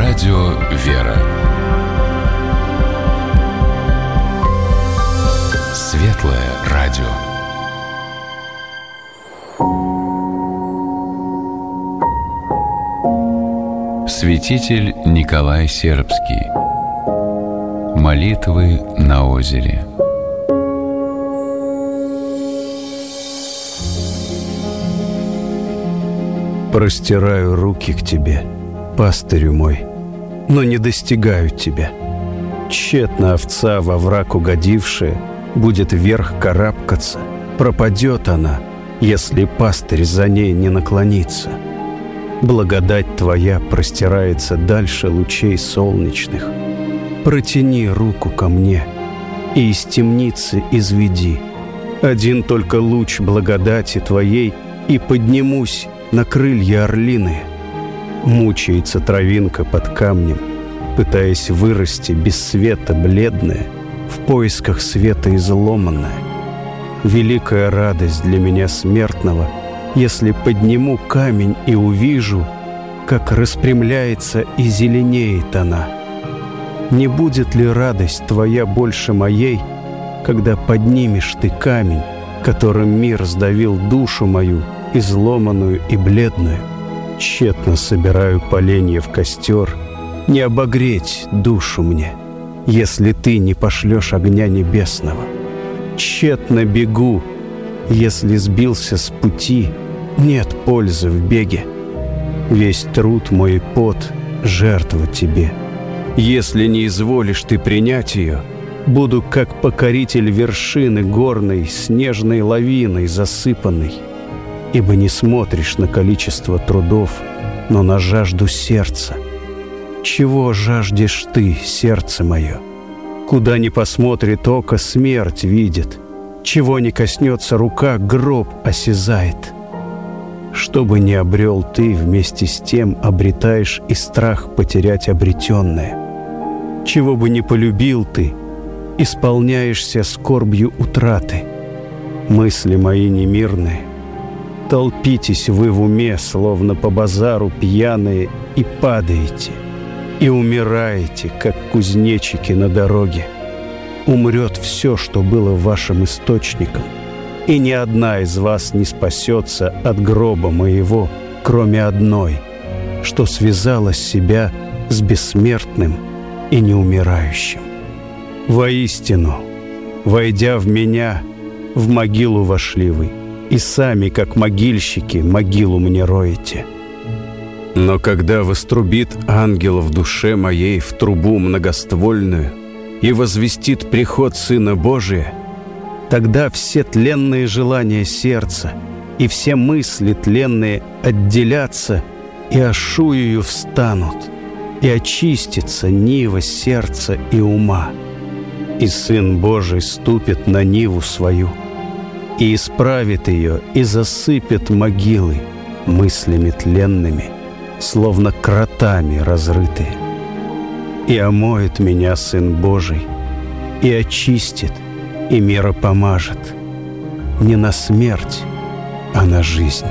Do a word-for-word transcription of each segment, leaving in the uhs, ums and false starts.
Радио «Вера». Светлое радио. Святитель Николай Сербский. Молитвы на озере. Простираю руки к тебе, пастырю мой, но не достигаю тебя. Тщетно овца, во враг угодившая, будет вверх карабкаться. Пропадет она, если пастырь за ней не наклонится. Благодать твоя простирается дальше лучей солнечных. Протяни руку ко мне и из темницы изведи. Один только луч благодати твоей, и поднимусь на крылья орлиные. Мучается травинка под камнем, пытаясь вырасти без света бледная, в поисках света изломанная. Великая радость для меня смертного, если подниму камень и увижу, как распрямляется и зеленеет она. Не будет ли радость твоя больше моей, когда поднимешь ты камень, которым мир сдавил душу мою, изломанную и бледную? Тщетно собираю поленья в костер, не обогреть душу мне, если ты не пошлешь огня небесного. Тщетно бегу, если сбился с пути, нет пользы в беге. Весь труд мой и пот — жертва тебе. Если не изволишь ты принять ее, буду как покоритель вершины горной, снежной лавиной засыпанной. Ибо не смотришь на количество трудов, но на жажду сердца. Чего жаждешь ты, сердце мое? Куда ни посмотрит око, смерть видит. Чего не коснется рука, гроб осязает. Что бы ни обрел ты, вместе с тем обретаешь и страх потерять обретенное. Чего бы ни полюбил ты, исполняешься скорбью утраты. Мысли мои немирные, толпитесь вы в уме, словно по базару пьяные, и падаете, и умираете, как кузнечики на дороге. Умрет все, что было вашим источником, и ни одна из вас не спасется от гроба моего, кроме одной, что связала себя с бессмертным и неумирающим. Воистину, войдя в меня, в могилу вошли вы, и сами, как могильщики, могилу мне роете. Но когда вострубит ангел в душе моей в трубу многоствольную и возвестит приход Сына Божия, тогда все тленные желания сердца и все мысли тленные отделятся и ошуею встанут, и очистится нива сердца и ума. И Сын Божий ступит на ниву свою, и исправит ее, и засыпет могилы мыслями тленными, словно кротами разрытые. И омоет меня Сын Божий, и очистит, и миропомажет, не на смерть, а на жизнь.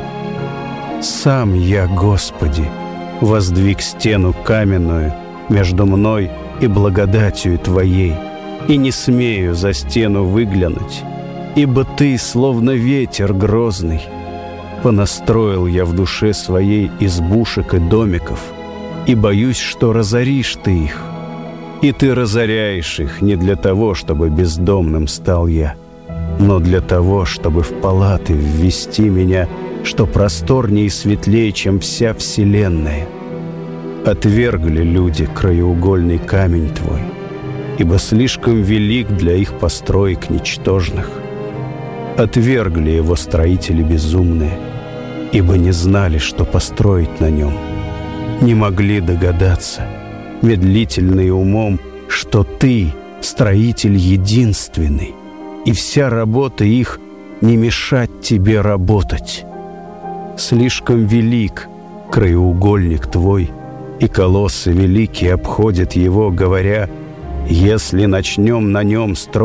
Сам я, Господи, воздвиг стену каменную между мной и благодатью Твоей, и не смею за стену выглянуть, ибо Ты, словно ветер грозный, понастроил я в душе своей избушек и домиков, и боюсь, что разоришь Ты их. И Ты разоряешь их не для того, чтобы бездомным стал я, но для того, чтобы в палаты ввести меня, что просторнее и светлее, чем вся вселенная. Отвергли люди краеугольный камень Твой, ибо слишком велик для их построек ничтожных. Отвергли его строители безумные, ибо не знали, что построить на нем. Не могли догадаться, медлительные умом, что Ты — строитель единственный, и вся работа их не мешать Тебе работать. Слишком велик краеугольник Твой, и колоссы великие обходят его, говоря: если начнем на нем строить,